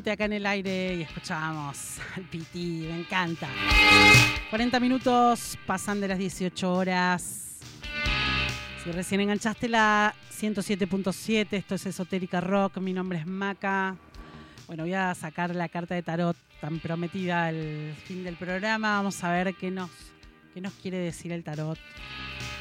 Ponte acá en el aire y escuchamos al Piti, me encanta. 40 minutos pasan de las 18 horas. Si recién enganchaste la 107.7, esto es Esotérica Rock, mi nombre es Maca. Bueno, voy a sacar la carta de tarot tan prometida al fin del programa. Vamos a ver qué nos quiere decir el tarot.